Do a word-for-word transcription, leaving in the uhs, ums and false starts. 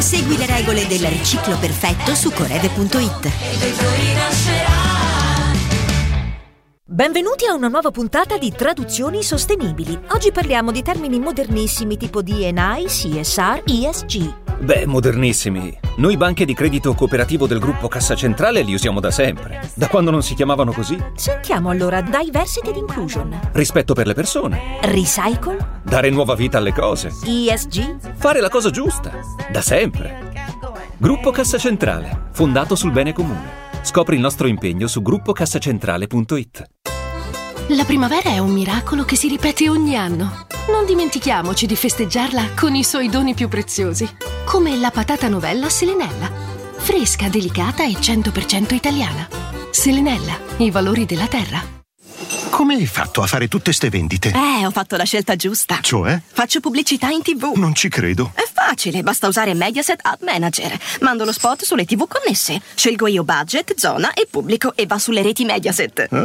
Segui le regole del riciclo perfetto su corede punto it. Benvenuti a una nuova puntata di Traduzioni Sostenibili. Oggi parliamo di termini modernissimi tipo D and I, C S R, E S G. Beh, modernissimi. Noi banche di credito cooperativo del gruppo Cassa Centrale li usiamo da sempre. Da quando non si chiamavano così. Sentiamo allora Diversity and Inclusion. Rispetto per le persone. Recycle. Dare nuova vita alle cose. E S G. Fare la cosa giusta. Da sempre. Gruppo Cassa Centrale, fondato sul bene comune. Scopri il nostro impegno su gruppo cassacentrale punto it. La primavera è un miracolo che si ripete ogni anno. Non dimentichiamoci di festeggiarla con i suoi doni più preziosi, come la patata novella Selenella. Fresca, delicata e cento per cento italiana. Selenella, i valori della terra. Come hai fatto a fare tutte ste vendite? Eh, ho fatto la scelta giusta. Cioè? Faccio pubblicità in tivù. Non ci credo. È facile, basta usare Mediaset Ad Manager. Mando lo spot sulle tivù connesse. Scelgo io budget, zona e pubblico e va sulle reti Mediaset.